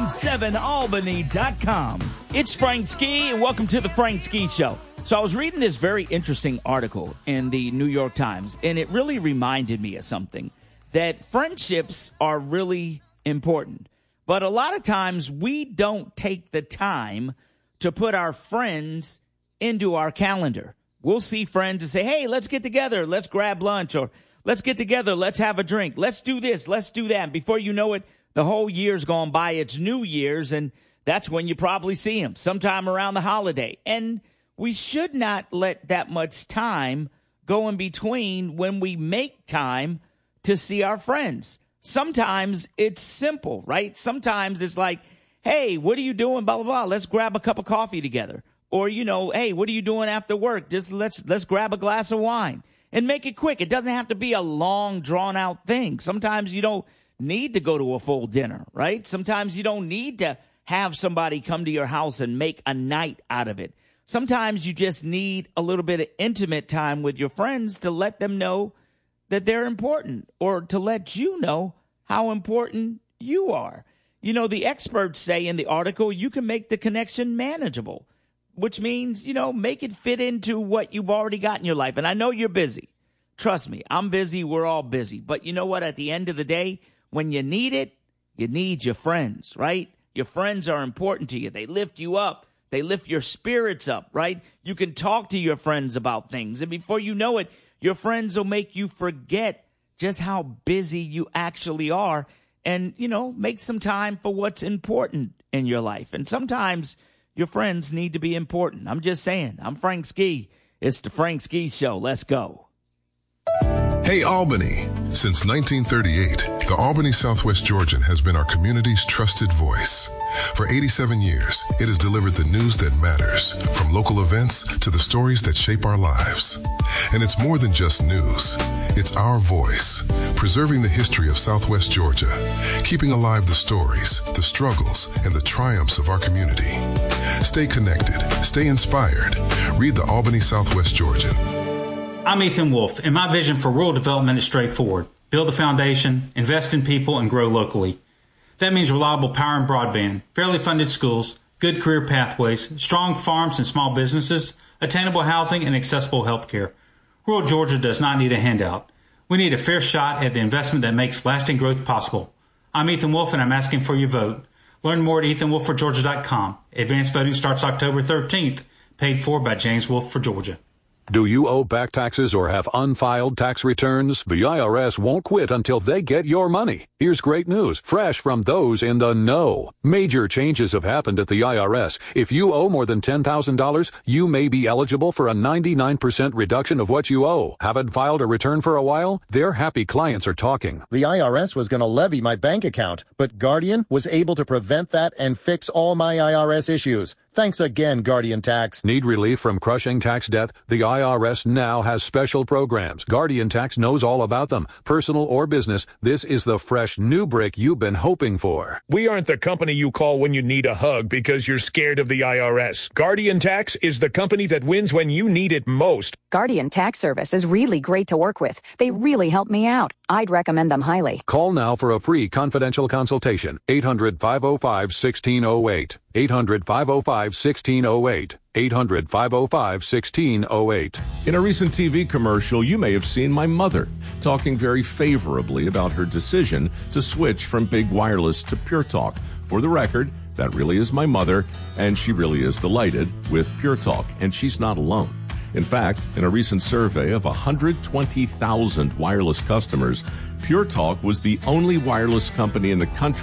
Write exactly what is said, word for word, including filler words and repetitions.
one seven albany dot com. It's Frank Ski, and welcome to the Frank Ski Show. So I was reading this very interesting article in the New York Times, and it really reminded me of something, that friendships are really important. But a lot of times we don't take the time to put our friends into our calendar. We'll see friends and say, hey, let's get together. Let's grab lunch, or let's get together. Let's have a drink. Let's do this. Let's do that. And before you know it, the whole year's gone by. It's New Year's, and that's when you probably see them, sometime around the holiday. And we should not let that much time go in between when we make time to see our friends. Sometimes it's simple, right? Sometimes it's like, hey, what are you doing? Blah, blah, blah. Let's grab a cup of coffee together. Or, you know, hey, what are you doing after work? Just let's let's grab a glass of wine and make it quick. It doesn't have to be a long, drawn-out thing. Sometimes you don't need to go to a full dinner, right? Sometimes you don't need to have somebody come to your house and make a night out of it. Sometimes you just need a little bit of intimate time with your friends to let them know that they're important, or to let you know how important you are. You know, the experts say in the article, you can make the connection manageable, which means, you know, make it fit into what you've already got in your life. And I know you're busy. Trust me, I'm busy. We're all busy. But you know what? At the end of the day, when you need it, you need your friends, right? Your friends are important to you. They lift you up. They lift your spirits up, right? You can talk to your friends about things. And before you know it, your friends will make you forget just how busy you actually are, and, you know, make some time for what's important in your life. And sometimes your friends need to be important. I'm just saying. I'm Frank Ski. It's the Frank Ski Show. Let's go. Hey, Albany. Since nineteen thirty-eight, the Albany Southwest Georgian has been our community's trusted voice. For eighty-seven years, it has delivered the news that matters, from local events to the stories that shape our lives. And it's more than just news. It's our voice, preserving the history of Southwest Georgia, keeping alive the stories, the struggles, and the triumphs of our community. Stay connected. Stay inspired. Read the Albany Southwest Georgian. I'm Ethan Wolf, and my vision for rural development is straightforward. Build a foundation, invest in people, and grow locally. That means reliable power and broadband, fairly funded schools, good career pathways, strong farms and small businesses, attainable housing, and accessible health care. Rural Georgia does not need a handout. We need a fair shot at the investment that makes lasting growth possible. I'm Ethan Wolf, and I'm asking for your vote. Learn more at ethan wolf for georgia dot com. Advanced voting starts October thirteenth, paid for by James Wolf for Georgia. Do you owe back taxes or have unfiled tax returns? The I R S won't quit until they get your money. Here's great news, fresh from those in the know. Major changes have happened at the I R S. If you owe more than ten thousand dollars, you may be eligible for a ninety-nine percent reduction of what you owe. Haven't filed a return for a while? Their happy clients are talking. The I R S was going to levy my bank account, but Guardian was able to prevent that and fix all my I R S issues. Thanks again, Guardian Tax. Need relief from crushing tax debt? The I R S now has special programs. Guardian Tax knows all about them. Personal or business, this is the fresh new brick you've been hoping for. We aren't the company you call when you need a hug because you're scared of the I R S. Guardian Tax is the company that wins when you need it most. Guardian Tax Service is really great to work with. They really help me out. I'd recommend them highly. Call now for a free confidential consultation. eight hundred, five oh five, one six oh eight. eight hundred, five oh five, one six oh eight. eight hundred, five oh five, one six oh eight. In a recent T V commercial, you may have seen my mother talking very favorably about her decision to switch from Big Wireless to Pure Talk. For the record, that really is my mother, and she really is delighted with Pure Talk, and she's not alone. In fact, in a recent survey of one hundred twenty thousand wireless customers, Pure Talk was the only wireless company in the country